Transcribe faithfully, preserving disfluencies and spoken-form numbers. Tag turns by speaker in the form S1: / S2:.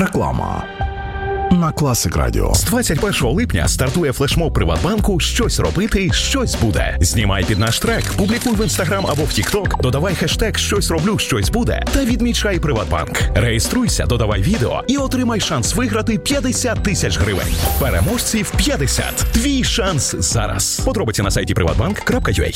S1: Реклама на Класик Радіо.
S2: З двадцять першого липня стартує флешмоб Приватбанку «Щось робити, щось буде». Знімай під наш трек, публікуй в Інстаграм або в Тікток, додавай хештег «Щось роблю, щось буде» та відмічай Приватбанк. Реєструйся, додавай відео і отримай шанс виграти п'ятдесят тисяч гривень. Переможців п'ятдесят. Твій шанс зараз. Подробиці на сайті приватбанк крапка ю а.